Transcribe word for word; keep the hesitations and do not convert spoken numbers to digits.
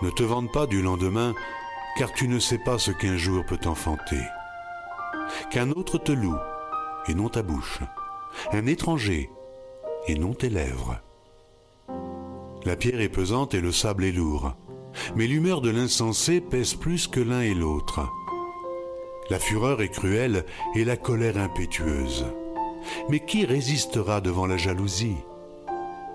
Ne te vante pas du lendemain, car tu ne sais pas ce qu'un jour peut enfanter. Qu'un autre te loue, et non ta bouche, un étranger, et non tes lèvres. La pierre est pesante et le sable est lourd, mais l'humeur de l'insensé pèse plus que l'un et l'autre. La fureur est cruelle et la colère impétueuse. Mais qui résistera devant la jalousie ?